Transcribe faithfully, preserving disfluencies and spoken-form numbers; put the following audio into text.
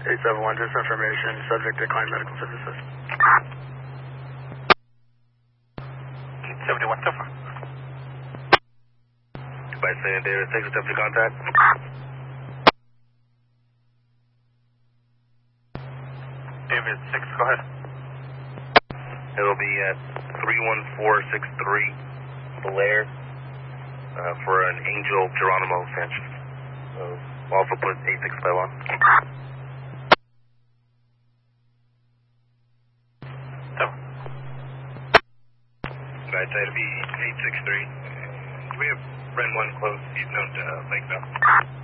eight seven one, just information, subject decline medical services. eight seven one, so far. By San David, six attempt to contact. David six, go ahead. It'll be at three one four six three Blair uh, for an Angel Geronimo Sanchez. So we'll also put eight six five on. So. Right side will be eight six three. We have Ren one close, he's known to uh, Lakeville.